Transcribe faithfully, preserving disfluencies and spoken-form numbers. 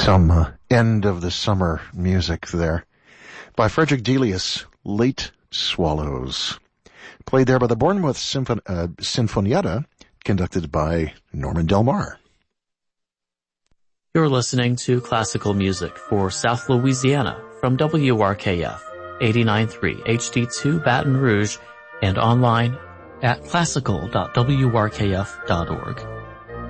Some uh, end of the summer music there by Frederick Delius, Late Swallows. Played there by the Bournemouth Symphon- uh, Sinfonietta, conducted by Norman Del Mar. You're listening to classical music for South Louisiana from W R K F eighty-nine point three H D two Baton Rouge and online at classical dot w r k f dot org.